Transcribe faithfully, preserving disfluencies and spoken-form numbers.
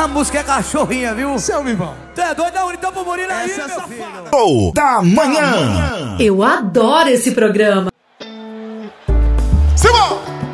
Essa música é cachorrinha, viu? Seu Vivão. Tu é doido? Não, então pro Murilo aí, Essa é meu safada. filho. Oh, da manhã. Eu adoro esse programa. Simão!